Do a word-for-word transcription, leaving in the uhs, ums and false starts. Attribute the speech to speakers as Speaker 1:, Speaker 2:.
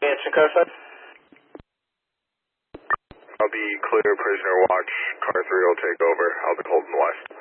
Speaker 1: Answer car five.
Speaker 2: I'll be clear, prisoner watch, car three will take over. I'll be holding west.